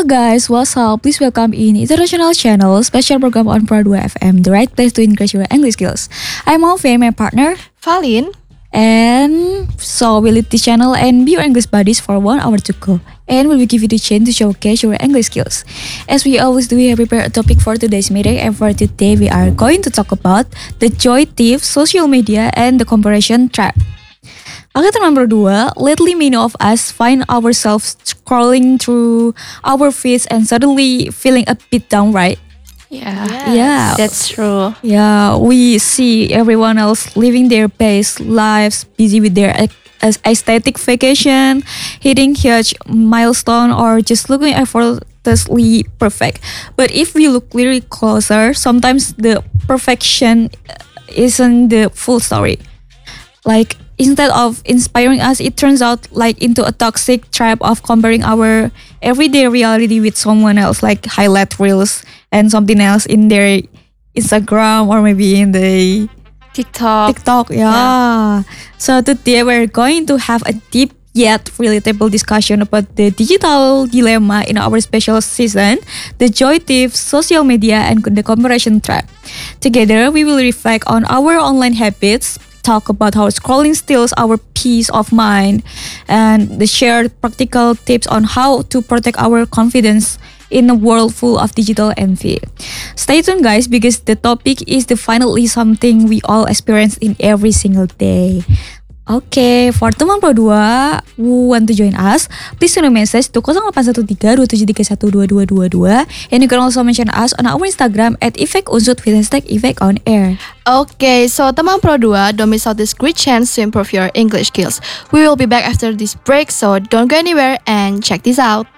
guys, what's up? Please welcome in International Channel, special program on Pro 2 FM, the right place to increase your English skills. I'm Alfie, my partner, Valin. and so we lead this channel and be your English buddies for 1 hour to go. And we will give you the chance to showcase your English skills. As we always do, we have prepared a topic for today's meeting, and for today we are going to talk about the joy thief, social media, and the comparison trap. Oke teman berdua, lately many of us find ourselves scrolling through our feeds and suddenly feeling a bit down, right? Yeah, that's true. Yeah, we see everyone else living their best lives, busy with their aesthetic vacation, hitting huge milestone, or just looking effortlessly perfect. But if we look really closer, sometimes the perfection isn't the full story. Like, instead of inspiring us, it turns out like into a toxic trap of comparing our everyday reality with someone else, like highlight reels and something else in their Instagram or maybe in the TikTok. Yeah. So today we're going to have a deep yet relatable discussion about the digital dilemma in our special season, the joy thief, social media, and the comparison trap. Together, we will reflect on our online habits, talk about how scrolling steals our peace of mind, and the shared practical tips on how to protect our confidence in a world full of digital envy. Stay tuned guys, because the topic is definitely something we all experience in every single day. Okay, for teman Pro 2 who want to join us, please send a message to 0813 2731 2222, and you can also mention us on our Instagram at @effectunsut with #effectonair. Okay, so teman Pro 2, don't miss out this great chance to improve your English skills. We will be back after this break, so don't go anywhere and check this out.